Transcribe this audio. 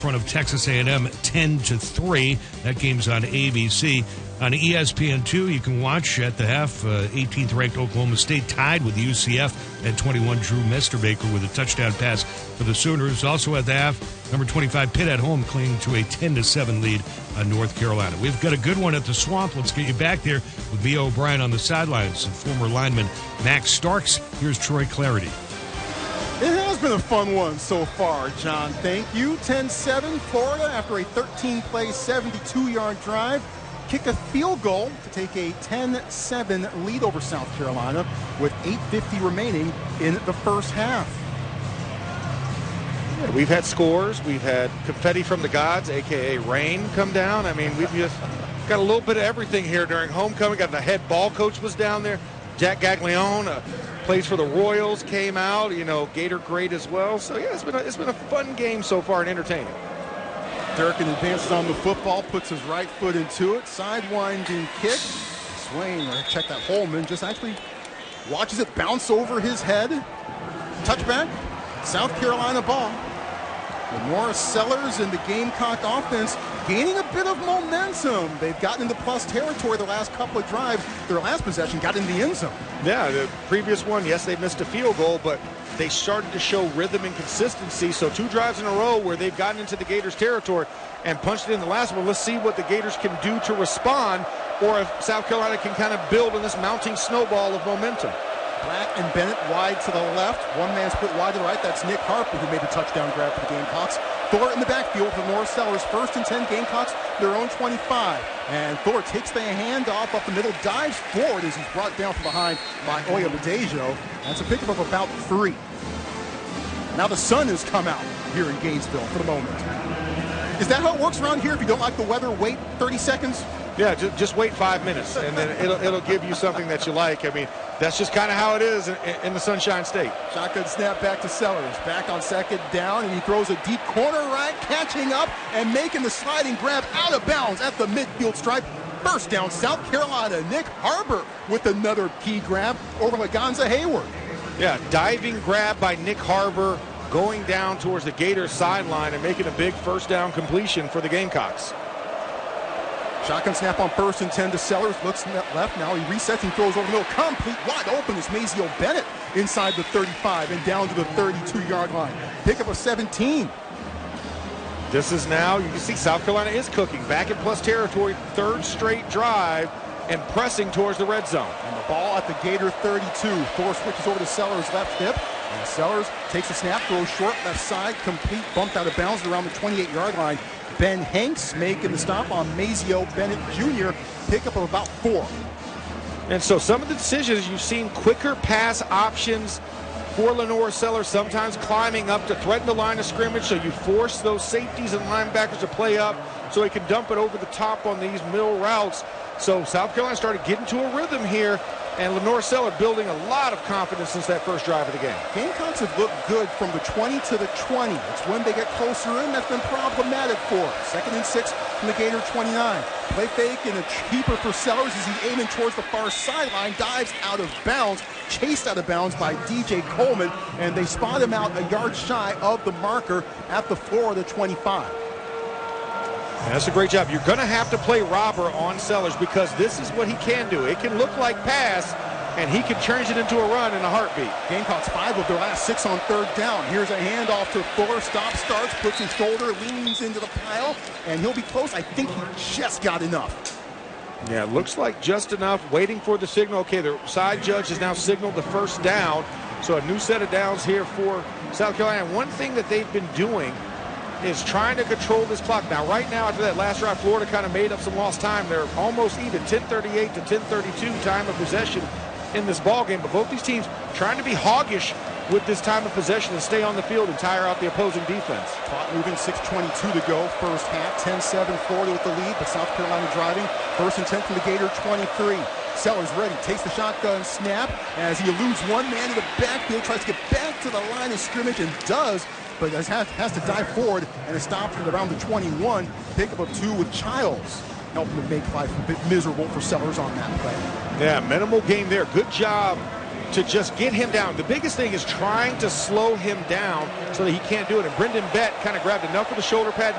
front of Texas A&M 10-3. That game's on ABC. On ESPN2, you can watch at the half 18th ranked Oklahoma State tied with UCF at 21. Drew Mesterbaker with a touchdown pass for the Sooners. Also at the half, number 25 Pitt at home clinging to a 10-7 lead on North Carolina. We've got a good one at the Swamp. Let's get you back there with B. O'Brien on the sidelines and former lineman Max Starks. Here's Troy Clarity. It has been a fun one so far, John. Thank you. 10-7 Florida after a 13-play, 72-yard drive. Kick a field goal to take a 10-7 lead over South Carolina with 8:50 remaining in the first half. Yeah, we've had scores. We've had confetti from the gods, a.k.a. rain, come down. I mean, we've just got a little bit of everything here during homecoming. Got the head ball coach was down there. Jack Gaglione, plays for the Royals, came out. You know, Gator great as well. So, yeah, it's been a fun game so far and entertaining. Durkin advances on the football, puts his right foot into it. Sidewinding kick. Swain, check that Holman, just actually watches it bounce over his head. Touchback, South Carolina ball. LaNorris Sellers and the Gamecock offense gaining a bit of momentum. They've gotten into plus territory the last couple of drives. Their last possession got in the end zone. Yeah, the previous one, yes, they missed a field goal, but they started to show rhythm and consistency. So 2 drives in a row where they've gotten into the Gators territory and punched it in the last one. Let's see what the Gators can do to respond, or if South Carolina can kind of build on this mounting snowball of momentum. Black and Bennett wide to the left. One man split wide to the right. That's Nick Harper, who made the touchdown grab for the Gamecocks. Thor in the backfield for North Sellers. 1st and 10 Gamecocks, their own 25. And Thor takes the handoff up the middle, dives forward as he's brought down from behind by Oya Badejo. That's a pickup of about 3. Now the sun has come out here in Gainesville for the moment. Is that how it works around here? If you don't like the weather, wait 30 seconds? Yeah, just wait 5 minutes, and then it'll give you something that you like. I mean, that's just kind of how it is in the Sunshine State. Shotgun snap back to Sellers. Back on 2nd down, and he throws a deep corner right, catching up and making the sliding grab out of bounds at the midfield stripe. First down, South Carolina. Nick Harbor with another key grab over Laganza Hayward. Yeah, diving grab by Nick Harbor, going down towards the Gators sideline and making a big first down completion for the Gamecocks. Shotgun snap on 1st and 10 to Sellers. Looks left now. He resets and throws over the middle. Complete wide open is Mazio Bennett inside the 35 and down to the 32-yard line. Pickup of 17. This is now, you can see South Carolina is cooking. Back in plus territory, 3rd straight drive and pressing towards the red zone. And the ball at the Gator 32. Thor switches over to Sellers' left hip. And Sellers takes a snap, throws short, left side, complete, bumped out of bounds around the 28-yard line. Ben Hanks making the stop on Mazio Bennett Jr. Pickup of about 4. And so some of the decisions you've seen quicker pass options for LaNorris Sellers, sometimes climbing up to threaten the line of scrimmage, so you force those safeties and linebackers to play up so he can dump it over the top on these middle routes. So South Carolina started getting to a rhythm here, and LaNorris Sellers building a lot of confidence since that first drive of the game. Gamecocks have looked good from the 20 to the 20. It's when they get closer in that's been problematic for them. 2nd and 6 from the Gator 29. Play fake and a keeper for Sellers as he's aiming towards the far sideline. Dives out of bounds, chased out of bounds by DJ Coleman, and they spot him out a yard shy of the marker at the floor of the 25. And that's a great job. You're going to have to play robber on Sellers because this is what he can do. It can look like pass, and he can change it into a run in a heartbeat. Gamecocks 5 of their last 6 on 3rd down. Here's a handoff to Fuller. Stop, starts, puts his shoulder, leans into the pile, and he'll be close. I think he just got enough. Yeah, looks like just enough. Waiting for the signal. Okay, the side judge has now signaled the first down. So a new set of downs here for South Carolina. One thing that they've been doing is trying to control this clock. Now, right now, after that last drive, Florida kind of made up some lost time. They're almost even, 10:38 to 10:32 time of possession in this ball game. But both these teams trying to be hoggish with this time of possession and stay on the field and tire out the opposing defense. Clock moving, 6:22 to go. First half, 10-7 Florida with the lead, but South Carolina driving. 1st and 10 from the Gator 23. Sellers ready, takes the shotgun snap as he eludes one man in the backfield, tries to get back to the line of scrimmage and does, but has to dive forward and is stopped at around the 21. Pickup of 2 with Childs, helping to make life a bit miserable for Sellers on that play. Yeah, minimal gain there. Good job to just get him down. The biggest thing is trying to slow him down so that he can't do it. And Brendan Bett kind of grabbed enough of the shoulder pad